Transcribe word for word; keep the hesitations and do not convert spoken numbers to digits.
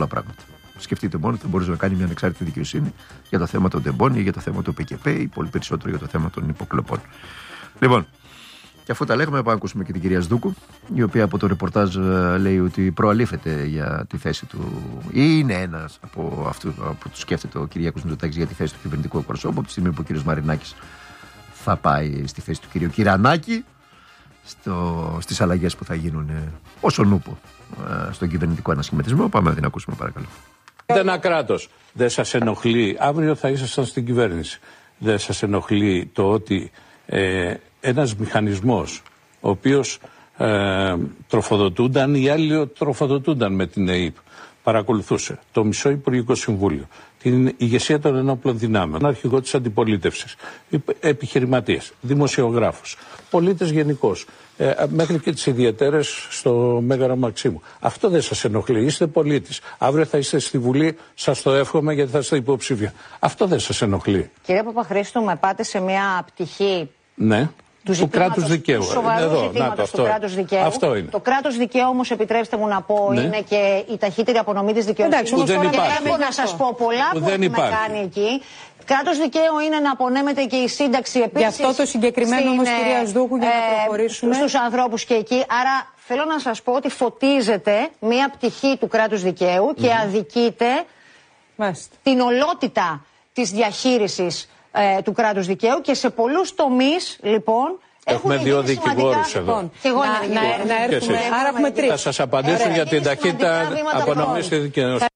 πολλά πράγματα. Σκεφτείτε μόνο ότι θα μπορούσε να κάνει μια ανεξάρτητη δικαιοσύνη για το θέμα των τεμπών ή για το θέμα του ΠΚΠ ή πολύ περισσότερο για το θέμα των υποκλοπών. Λοιπόν, και αφού τα λέγαμε, πάμε να ακούσουμε και την κυρία Σδούκου, η οποία από το ρεπορτάζ λέει ότι προαλήφεται για τη θέση του, ή είναι ένας από αυτού που του σκέφτεται ο Κυριάκος Μητσοτάκης για τη θέση του κυβερνητικού εκπροσώπου, από τη στιγμή που ο κύριος Μαρινάκης θα πάει στη θέση του κυρίου Κυρανάκη, στο, στις αλλαγές που θα γίνουν όσον ούπο στον κυβερνητικό ανασχηματισμό. Πάμε να την ακούσουμε, παρακαλώ. Ένα κράτος δεν σας ενοχλεί, αύριο θα ήσασταν στην κυβέρνηση, δεν σας ενοχλεί το ότι ε, ένας μηχανισμός ο οποίος ε, τροφοδοτούνταν, οι άλλοι τροφοδοτούνταν με την ΕΕΠ, παρακολουθούσε το μισό Υπουργικό Συμβούλιο, την ηγεσία των ενόπλων δυνάμεων, τον αρχηγό της αντιπολίτευσης, επιχειρηματίες, δημοσιογράφους, πολίτες γενικώς, ε, μέχρι και τις ιδιαιτέρες στο Μέγαρο Μαξίμου. Αυτό δεν σας ενοχλεί, είστε πολίτης. Αύριο θα είστε στη Βουλή, σας το εύχομαι γιατί θα είστε υποψήφια. Αυτό δεν σας ενοχλεί. Κύριε Παπαχρήστου, με πάτε σε μια πτυχή. Ναι. Του, του κράτους δικαίου. Του σοβαρού Εδώ, ζητήματος του κράτους δικαίου. Αυτό είναι. Το κράτος δικαίου, όμως, επιτρέψτε μου να πω, ναι. είναι και η ταχύτερη απονομή της δικαιοσύνης. Που δεν υπάρχει. Και έχω να σας πω πολλά που, που έχουμε κάνει εκεί. Κράτος δικαίου είναι να απονέμεται και η σύνταξη επίσης. Γι' αυτό το συγκεκριμένο όμως, κυρία Σδούκου, για να προχωρήσουμε. Στους ανθρώπους και εκεί. Άρα θέλω να σας πω ότι φωτίζεται μία πτυχή του κράτους δικαίου και mm. αδικείται Μάλιστα. την ολότητα της διαχείρισης ε, του κράτους δικαίου και σε πολλούς τομείς, λοιπόν. Έχουμε δύο δικηγόρους εδώ. Και εγώ να, να, να έρθουμε. Άρα έχουμε τρεις. Θα σας απαντήσω για την ταχύτητα απονομής στη δικαιοσύνη.